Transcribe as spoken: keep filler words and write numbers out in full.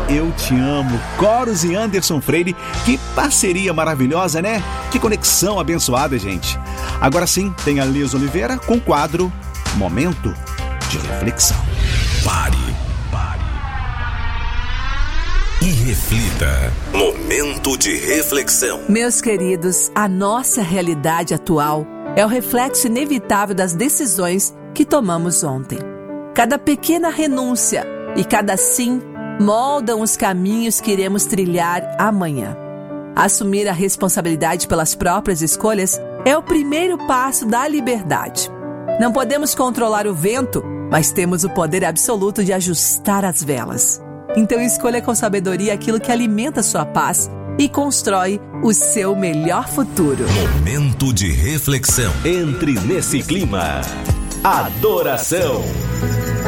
Eu Te Amo, Coros e Anderson Freire. Que parceria maravilhosa, né? Que conexão abençoada, gente. Agora sim, tem a Liz Oliveira com o quadro Momento de Reflexão. Pare, pare e reflita. Momento de reflexão. Meus queridos, a nossa realidade atual é o reflexo inevitável das decisões que tomamos ontem. Cada pequena renúncia e cada sim moldam os caminhos que iremos trilhar amanhã. Assumir a responsabilidade pelas próprias escolhas é o primeiro passo da liberdade. Não podemos controlar o vento, mas temos o poder absoluto de ajustar as velas. Então escolha com sabedoria aquilo que alimenta sua paz e constrói o seu melhor futuro. Momento de reflexão. Entre nesse clima. Adoração.